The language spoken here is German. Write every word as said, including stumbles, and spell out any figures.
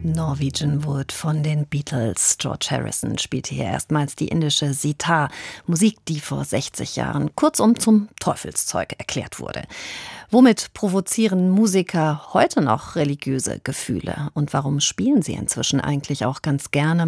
Norwegian Wood von den Beatles. George Harrison spielte hier erstmals die indische Sitar, Musik, die vor sechzig Jahren kurzum zum Teufelszeug erklärt wurde. Womit provozieren Musiker heute noch religiöse Gefühle? Und warum spielen sie inzwischen eigentlich auch ganz gerne